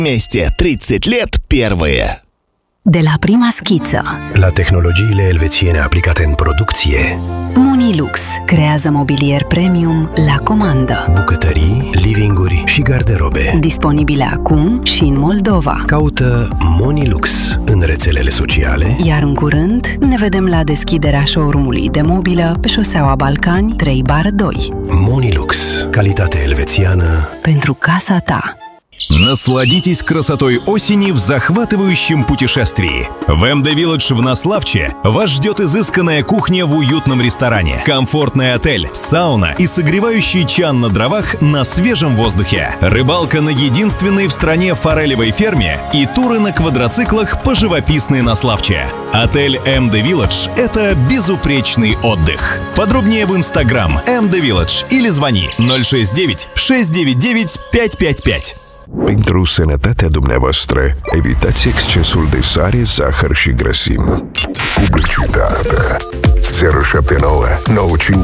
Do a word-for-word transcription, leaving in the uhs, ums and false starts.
Вместе тридцать лет первые. De la prima schiță la tehnologiile elvețiene aplicate în producție, Monilux creează mobilier premium la comandă. bucătării, livinguri și garderobe. Disponibile acum și în Moldova. Caută Monilux în rețelele sociale, Iar în curând ne vedem la deschiderea showroom-ului de mobilă pe șoseaua Balcani trei doi. Monilux, calitate elvețiană Pentru casa ta. Насладитесь красотой осени в захватывающем путешествии. В эм дэ Village в Наславче вас ждет изысканная кухня в уютном ресторане, комфортный отель, сауна и согревающий чан на дровах на свежем воздухе, рыбалка на единственной в стране форелевой ферме и туры на квадроциклах по живописной Наславче. Отель эм дэ Village – это безупречный отдых. Подробнее в Instagram эм дэ Village или звони ноль шесть девять шесть девять девять пять пять пять. Pentru sănătatea dumneavoastră, evitați excesul de sare, zahăr și grăsimi. Publicitate zero șapte nouă nouă cinci